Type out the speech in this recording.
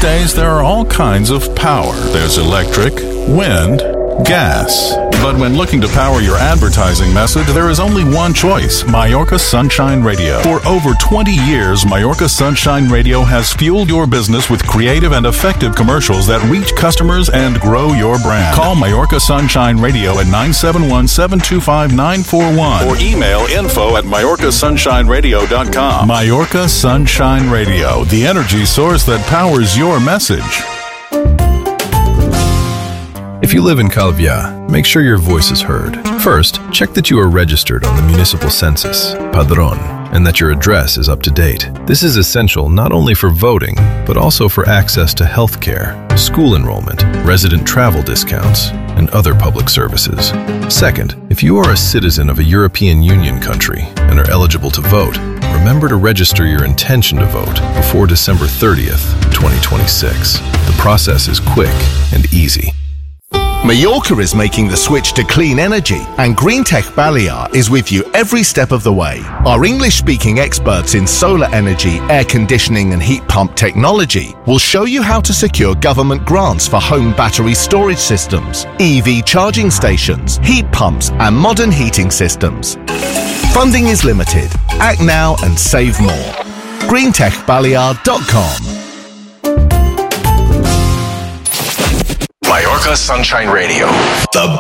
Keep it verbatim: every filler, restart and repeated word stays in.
days, there are all kinds of power. There's electric, wind, gas. But when looking to power your advertising message, there is only one choice: Mallorca Sunshine Radio. For over twenty years, Mallorca Sunshine Radio has fueled your business with creative and effective commercials that reach customers and grow your brand. Call Mallorca Sunshine Radio at nine seven one, seven two five, nine four one or email info at mallorca sunshine radio dot com. Mallorca Sunshine Radio, the energy source that powers your message. If you live in Calviá, make sure your voice is heard. First, check that you are registered on the municipal census, Padrón, and that your address is up to date. This is essential not only for voting, but also for access to health care, school enrollment, resident travel discounts, and other public services. Second, if you are a citizen of a European Union country and are eligible to vote, remember to register your intention to vote before December thirtieth, twenty twenty-six. The process is quick and easy. Mallorca is making the switch to clean energy, and Greentech Balear is with you every step of the way. Our English-speaking experts in solar energy, air conditioning and heat pump technology will show you how to secure government grants for home battery storage systems, E V charging stations, heat pumps and modern heating systems. Funding is limited. Act now and save more. greentech balear dot com. Mallorca Sunshine Radio. The